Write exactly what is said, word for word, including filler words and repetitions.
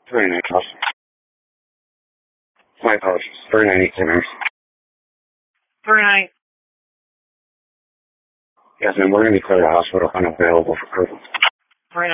Very nice house. My apologies. Very nice nurse. Very nice. Yes, ma'am. We're going to declare the hospital unavailable for approval.